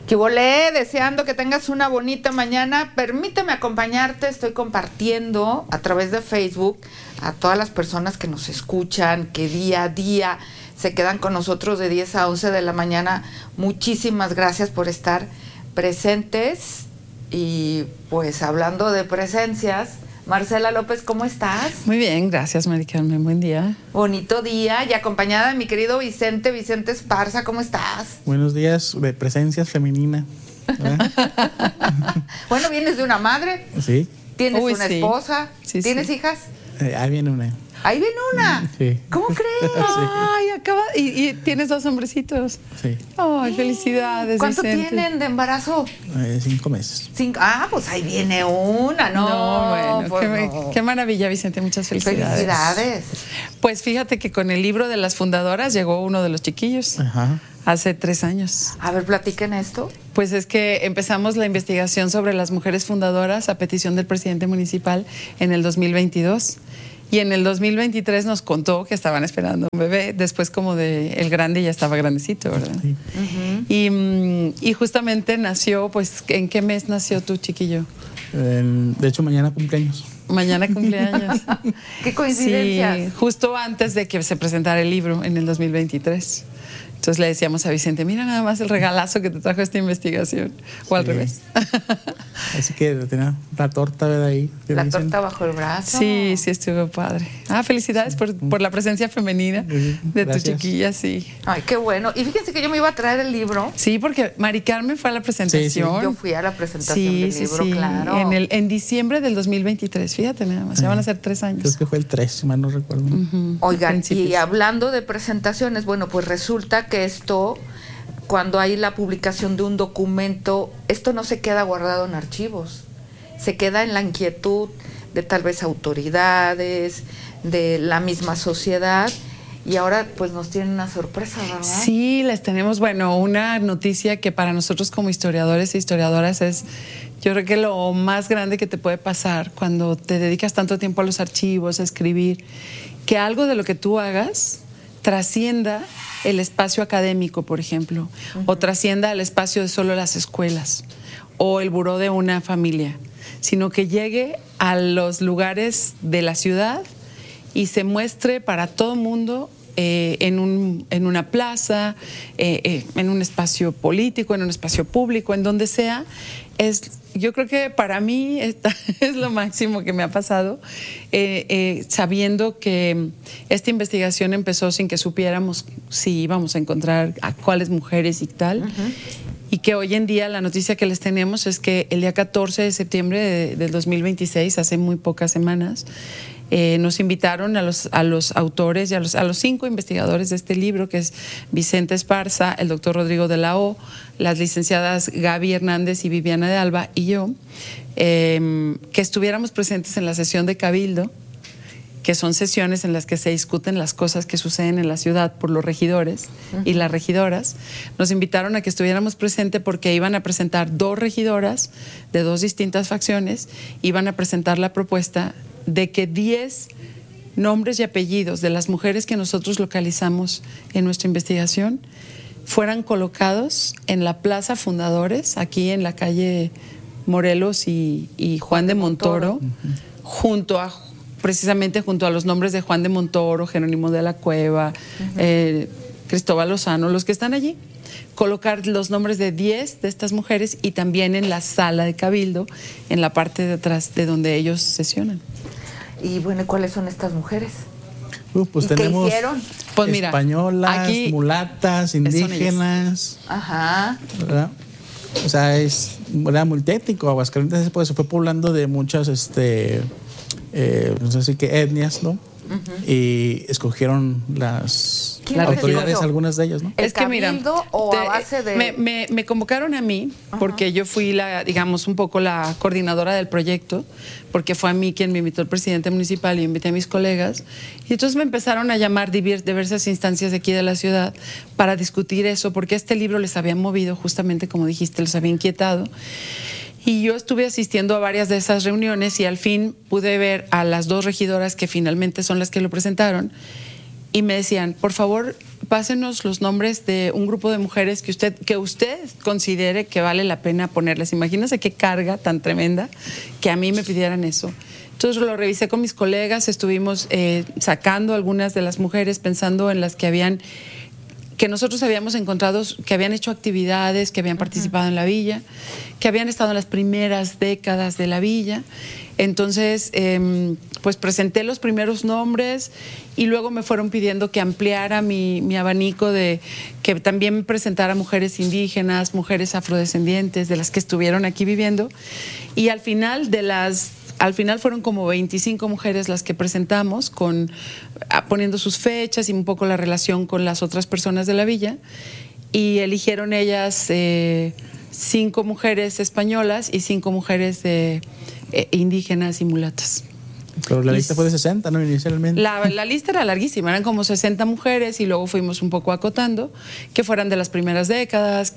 ¡Qué volé! Deseando que tengas una bonita mañana. Permíteme acompañarte. Estoy compartiendo a través de Facebook a todas las personas que nos escuchan, que día a día se quedan con nosotros de 10 a 11 de la mañana. Muchísimas gracias por estar presentes. Y pues hablando de presencias, Marcela López, ¿cómo estás? Muy bien, gracias, Mari Carmen, buen día. Bonito día, y acompañada de mi querido Vicente Esparza, ¿cómo estás? Buenos días, de presencias femeninas. Bueno, vienes de una madre. Sí. Tienes una esposa. Sí, ¿Tienes hijas? Ahí viene una. Ahí viene una. Sí. ¿Cómo crees? Ay, acaba. Y tienes 2 hombrecitos. Sí. Ay, felicidades, ¿Cuánto Vicente. tienen de embarazo? 5 meses. 5. Ah, pues ahí viene una, ¿no? Bueno, pues qué maravilla, Vicente, muchas felicidades. Felicidades. Pues fíjate que con el libro de las fundadoras llegó uno de los chiquillos. Ajá. Hace 3 años. A ver, platiquen esto. Pues es que empezamos la investigación sobre las mujeres fundadoras a petición del presidente municipal en el 2022. Y en el 2023 nos contó que estaban esperando un bebé. Después como de el grande ya estaba grandecito, ¿verdad? Sí. Uh-huh. Y justamente nació, pues, ¿en qué mes nació tu chiquillo? De hecho, mañana cumpleaños. Mañana cumpleaños. Qué coincidencia. Sí, justo antes de que se presentara el libro en el 2023. Entonces le decíamos a Vicente, mira nada más el regalazo que te trajo esta investigación. O al revés. Así que tenía la torta de ahí. La torta bajo el brazo. Sí, estuvo padre. Felicidades por la presencia femenina de Gracias. tu chiquilla, sí. Ay, qué bueno. Y fíjense que yo me iba a traer el libro. Sí, porque Mari Carmen fue a la presentación. Sí. Yo fui a la presentación del libro, claro. En diciembre del 2023, fíjate nada más, ya van a ser 3 años. Creo que fue el 3, si mal no recuerdo. Uh-huh. Oigan, Principios. y hablando de presentaciones, bueno, pues resulta que esto, cuando hay la publicación de un documento, esto no se queda guardado en archivos, se queda en la inquietud de tal vez autoridades, de la misma sociedad, y ahora pues nos tienen una sorpresa, ¿verdad? Sí, les tenemos, bueno, una noticia que para nosotros como historiadores e historiadoras es, yo creo que lo más grande que te puede pasar cuando te dedicas tanto tiempo a los archivos, a escribir, que algo de lo que tú hagas trascienda el espacio académico, por ejemplo, uh-huh, o trascienda el espacio de solo las escuelas o el buró de una familia, sino que llegue a los lugares de la ciudad y se muestre para todo mundo en una plaza, en un espacio político, en un espacio público, en donde sea. Yo creo que para mí es lo máximo que me ha pasado, sabiendo que esta investigación empezó sin que supiéramos si íbamos a encontrar a cuáles mujeres y tal. Uh-huh. Y que hoy en día la noticia que les tenemos es que el día 14 de septiembre del 2026, hace muy pocas semanas, nos invitaron a los autores y a los 5 investigadores de este libro, que es Vicente Esparza, el doctor Rodrigo de la O, las licenciadas Gaby Hernández y Viviana de Alba y yo, que estuviéramos presentes en la sesión de Cabildo, que son sesiones en las que se discuten las cosas que suceden en la ciudad por los regidores y las regidoras. Nos invitaron a que estuviéramos presentes porque iban a presentar 2 regidoras de 2 distintas facciones, iban a presentar la propuesta de que 10 nombres y apellidos de las mujeres que nosotros localizamos en nuestra investigación fueran colocados en la Plaza Fundadores, aquí en la calle Morelos y Juan de Montoro, uh-huh, precisamente junto a los nombres de Juan de Montoro, Jerónimo de la Cueva, uh-huh, Cristóbal Lozano, los que están allí. Colocar los nombres de 10 de estas mujeres y también en la sala de Cabildo, en la parte de atrás de donde ellos sesionan. Y bueno, ¿cuáles son estas mujeres? Pues ¿Y tenemos qué hicieron? Pues mira, españolas, aquí mulatas, indígenas, ajá, ¿verdad? O sea, era multiétnico. Aguascalientes pues, se fue poblando de muchas, no sé si qué etnias, ¿no? Uh-huh. Y escogieron las autoridades, algunas de ellas, ¿no? Es que mira, o a base de... me convocaron a mí, uh-huh, porque yo fui digamos, un poco la coordinadora del proyecto, porque fue a mí quien me invitó el presidente municipal y invité a mis colegas, y entonces me empezaron a llamar diversas instancias de aquí de la ciudad para discutir eso, porque este libro les había movido, justamente como dijiste, les había inquietado. Y yo estuve asistiendo a varias de esas reuniones y al fin pude ver a las 2 regidoras que finalmente son las que lo presentaron y me decían, por favor, pásenos los nombres de un grupo de mujeres que usted considere que vale la pena ponerles. Imagínense qué carga tan tremenda que a mí me pidieran eso. Entonces lo revisé con mis colegas, estuvimos sacando algunas de las mujeres, pensando en las que nosotros habíamos encontrado, que habían hecho actividades, que habían participado en la villa, que habían estado en las primeras décadas de la villa. Entonces, pues presenté los primeros nombres y luego me fueron pidiendo que ampliara mi abanico, de que también presentara mujeres indígenas, mujeres afrodescendientes, de las que estuvieron aquí viviendo. Y al final fueron como 25 mujeres las que presentamos, poniendo sus fechas y un poco la relación con las otras personas de la villa, y eligieron ellas 5 mujeres españolas y 5 mujeres indígenas y mulatas. Pero la lista fue de 60, ¿no? Inicialmente. La lista era larguísima, eran como 60 mujeres y luego fuimos un poco acotando, que fueran de las primeras décadas,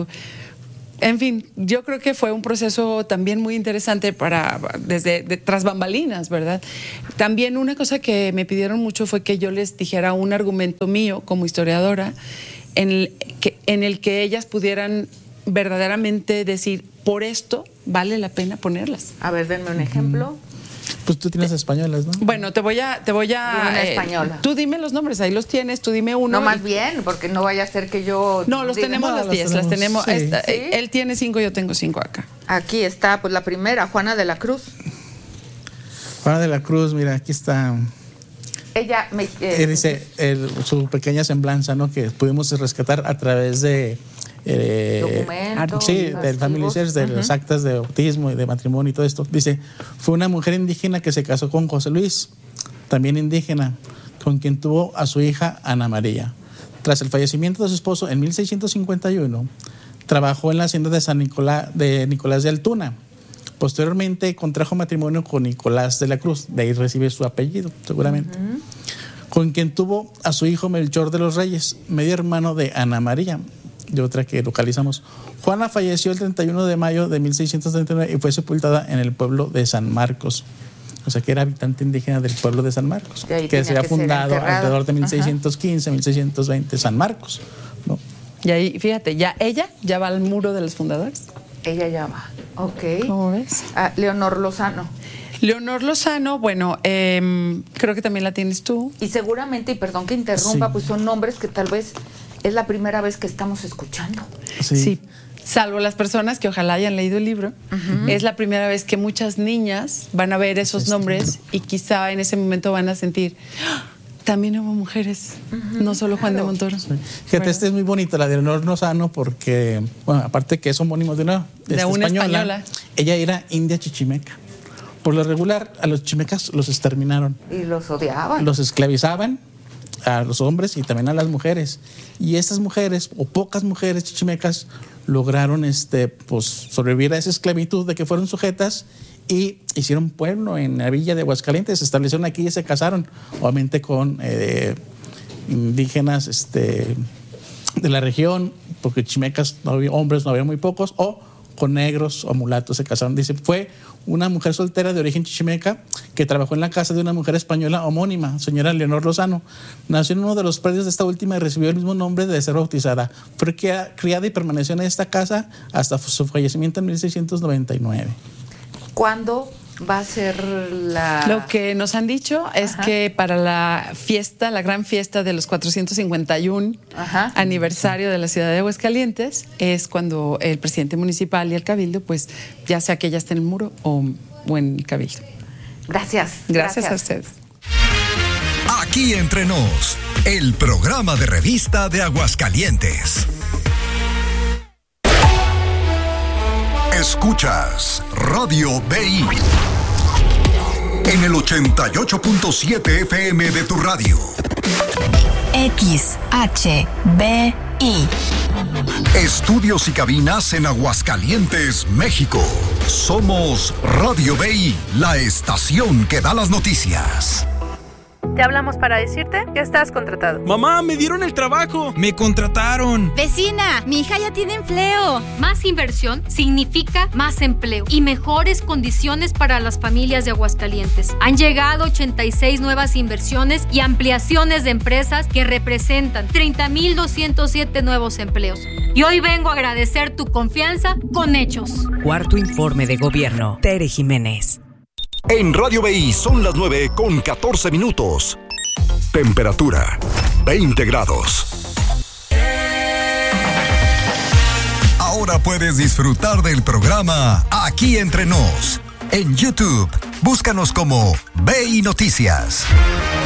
en fin, yo creo que fue un proceso también muy interesante desde tras bambalinas, ¿verdad? También una cosa que me pidieron mucho fue que yo les dijera un argumento mío como historiadora en el que ellas pudieran verdaderamente decir, por esto vale la pena ponerlas. A ver, denme un ejemplo. Pues tú tienes españolas, ¿no? Bueno, te voy a una española. Tú dime los nombres, ahí los tienes, tú dime uno. No, más bien, porque no vaya a ser que yo... No, los tenemos las 10, las tenemos. Sí. ¿Sí? Él tiene 5, yo tengo 5 acá. Aquí está, pues la primera, Juana de la Cruz. Juana de la Cruz, mira, aquí está. Ella me... dice su pequeña semblanza, ¿no? Que pudimos rescatar a través de... documentos. Sí, del Family Search, de las actas de bautismo y de matrimonio y todo esto. Dice, fue una mujer indígena que se casó con José Luis, también indígena, con quien tuvo a su hija Ana María. Tras el fallecimiento de su esposo en 1651, trabajó en la hacienda de Nicolás de Altuna. Posteriormente contrajo matrimonio con Nicolás de la Cruz, de ahí recibe su apellido, seguramente. Con quien tuvo a su hijo Melchor de los Reyes, medio hermano de Ana María, de otra que localizamos. Juana falleció el 31 de mayo de 1639 y fue sepultada en el pueblo de San Marcos. O sea que era habitante indígena del pueblo de San Marcos, que se había fundado alrededor de 1615, 1620, San Marcos, ¿no? Y ahí, fíjate, ella ya va al muro de los fundadores. Ella ya va, ok. ¿Cómo ves? Leonor Lozano. Leonor Lozano, bueno, creo que también la tienes tú. Y seguramente, y perdón que interrumpa, pues son nombres que tal vez es la primera vez que estamos escuchando. Sí. Salvo las personas que ojalá hayan leído el libro, es la primera vez que muchas niñas van a ver esos nombres y quizá en ese momento van a sentir, ¡ah! También hubo mujeres, no solo Juan de Montoro. Sí. Fíjate, este es muy bonito, la de Leonor Lozano, porque, bueno, aparte que es homónimo de una española, ella era india chichimeca. Por lo regular, a los chichimecas los exterminaron. Y los odiaban. Los esclavizaban a los hombres y también a las mujeres. Y estas mujeres, o pocas mujeres chichimecas, lograron pues, sobrevivir a esa esclavitud de que fueron sujetas y hicieron pueblo en la villa de Aguascalientes, se establecieron aquí y se casaron, obviamente con indígenas de la región, porque chichimecas no había hombres, no había muy pocos, o con negros o mulatos se casaron. Dice, fue una mujer soltera de origen chichimeca que trabajó en la casa de una mujer española homónima, señora Leonor Lozano. Nació en uno de los predios de esta última y recibió el mismo nombre de ser bautizada. Fue criada y permaneció en esta casa hasta su fallecimiento en 1699. ¿Cuándo va a ser la...? Lo que nos han dicho es que para la fiesta, la gran fiesta de los 451 aniversario de la ciudad de Aguascalientes, es cuando el presidente municipal y el cabildo, pues ya sea que ella esté en el muro o en el cabildo. Gracias. Gracias a ustedes. Aquí Entre Nos, el programa de revista de Aguascalientes. Escuchas Radio BI en el 88.7 FM de tu radio. XHBI. Estudios y cabinas en Aguascalientes, México. Somos Radio BI, la estación que da las noticias. Te hablamos para decirte que estás contratado. Mamá, me dieron el trabajo. Me contrataron. Vecina, mi hija ya tiene empleo. Más inversión significa más empleo y mejores condiciones para las familias de Aguascalientes. Han llegado 86 nuevas inversiones y ampliaciones de empresas que representan 30,207 nuevos empleos. Y hoy vengo a agradecer tu confianza con hechos. Cuarto informe de gobierno. Tere Jiménez. En Radio BI son las 9:14. Temperatura 20 grados. Ahora puedes disfrutar del programa Aquí Entre Nos. En YouTube, búscanos como BI Noticias.